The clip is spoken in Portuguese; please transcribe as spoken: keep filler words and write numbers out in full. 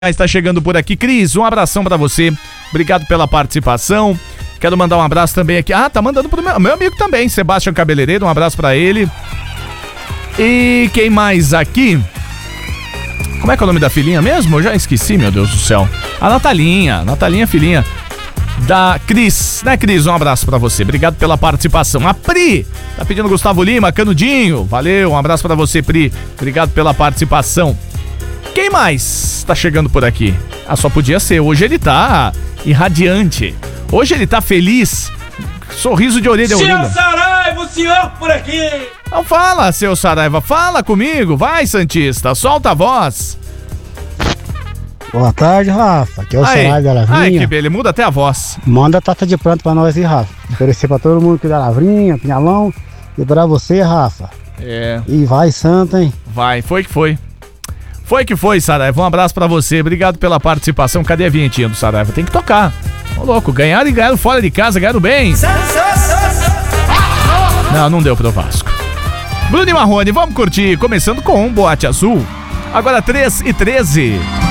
Está chegando por aqui. Cris, um abração pra você. Obrigado pela participação. Quero mandar um abraço também aqui. Ah, tá mandando pro meu, meu amigo também, Sebastião Cabeleireiro. Um abraço pra ele. E quem mais aqui? Como é que é o nome da filhinha mesmo? Eu já esqueci, meu Deus do céu. A Natalinha, Natalinha, filhinha da Cris, né, Cris? Um abraço pra você. Obrigado pela participação. A Pri tá pedindo Gustavo Lima, Canudinho. Valeu, um abraço pra você, Pri. Obrigado pela participação. Quem mais tá chegando por aqui? Ah, só podia ser. Hoje ele tá irradiante. Hoje ele tá feliz. Sorriso de orelha a orelha. Seu Saraiva, o senhor por aqui. Não fala, seu Saraiva. Fala comigo. Vai, Santista. Solta a voz. Boa tarde, Rafa. Aqui é o Aí. Saraiva da Lavrinha. Ai, que beleza. Muda até a voz. Manda a tata de pronto pra nós aí, Rafa. Oferecer pra todo mundo aqui da Lavrinha, Pinhalão. E pra você, Rafa. É. E vai, Santa, hein? Vai. Foi que foi. Foi que foi, Saraiva. Um abraço pra você. Obrigado pela participação. Cadê a vinhetinha do Saraiva? Tem que tocar. Ô, louco. Ganharam e ganharam fora de casa. Ganharam bem. Não, não deu pro Vasco. Bruno e Marrone, vamos curtir. Começando com um Boate Azul. Agora três e treze.